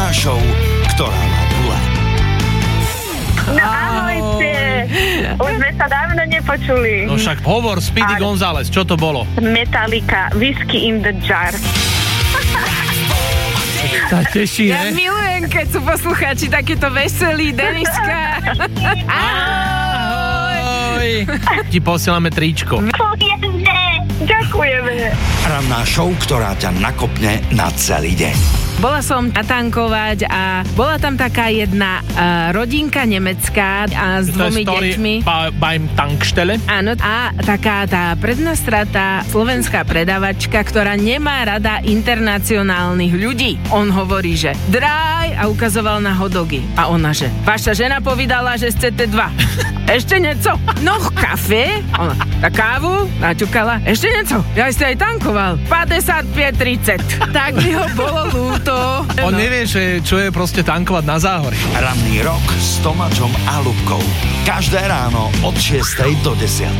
Ranná show, ktorá má dule. No ahojte. Už sme sa dávno nepočuli. No však hovor, Speedy González, čo to bolo? Metallica, Whiskey in the Jar. Tá teší, Ja milujem, keď sú poslucháči takéto veselí. Deniska. Ahoj. Ti posielame tričko. Ďakujeme. Ranná show, ktorá ťa nakopne na celý deň. Bola som natankovať a bola tam taká jedna rodinka nemecká a s dvomi deťmi. Beim Tankstelle. Áno, a taká tá prednastratá slovenská predavačka, ktorá nemá rada internacionálnych ľudí. On hovorí, že draj a ukazoval na hodogy. A ona, že vaša žena povedala, že chcete 2. Ešte nieco? No, kafe? Ona, tá kávu? Naťukala. Ešte nieco? Ja ste aj tankoval. 55,30. Tak mi ho bolo ľúto. On nevie, čo je proste tankovať na Záhori. Ranný rok s Tomáčom a Ľubkou. Každé ráno od 6 do 10.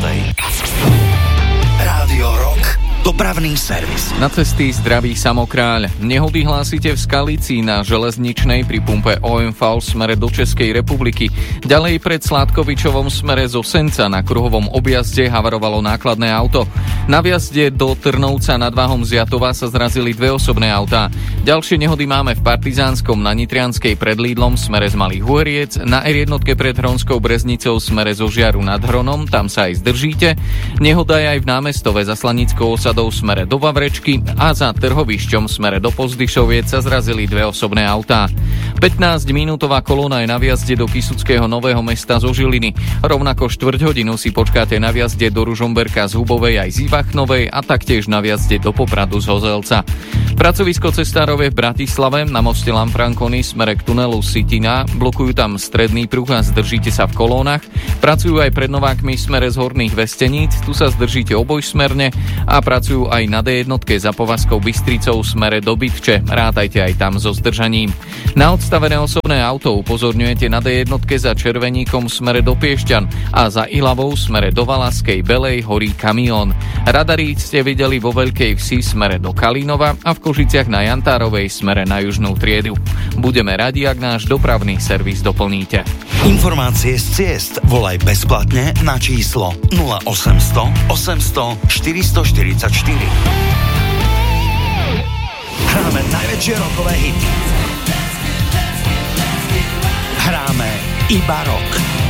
Rádio Rock. Dopravný servis. Na cesty zdraví Samokráľ. Nehody hlásite v Skalici na železničnej pri pumpe OMV v smere do Českej republiky. Ďalej pred Sládkovičovom smere zo Senca na kruhovom objazde havarovalo nákladné auto. Na vjazde do Trnovca nad Váhom z Jatova sa zrazili 2 osobné autá. Ďalšie nehody máme v Partizánskom na Nitrianskej pred Lídlom v smere z Malých Uhriec, na R1 pred Hronskou Breznicou v smere zo Žiaru nad Hronom, tam sa aj zdržíte. Nehoda je aj v Námestove za Slanickou osadou v smere do Vavrečky a za Trhovišťom v smere do Pozdyšoviec sa zrazili 2 osobné autá. 15-minútová kolóna je na vjazde do Kysuckého Nového Mesta zo Žiliny. Rovnako 4 hodinu si počkáte na vjazde do Ružomberka z Hubovej aj z Ivachnovej a taktiež na vjazde do Popradu z Hozelca. Pracovisko cestárov je v Bratislave na moste Lanfranconi smere k tunelu Sitina. Blokujú tam stredný pruh a zdržíte sa v kolónach. Pracujú aj pred Novákmi smere z Horných Vesteníc, tu sa zdržíte obojsmerne a pracujú aj na D1 za Povazkou Bystricou smere do Bytče. Rátajte aj tam so zdržaním. Na odstavené osobné auto upozorňujete na D1 za Červeníkom smere do Piešťan a za Ilavou smere do Valaskej Belej horí kamión. Radary ste videli vo Veľkej Vsi smere do Kalínova a v Košiciach na Jantárovej smere na Južnú Triedu. Budeme radi, ak náš dopravný servis doplníte. Informácie z ciest volaj bezplatne na číslo 0800 800 444. Hráme najväčšie rockové hity. Hráme iba rock.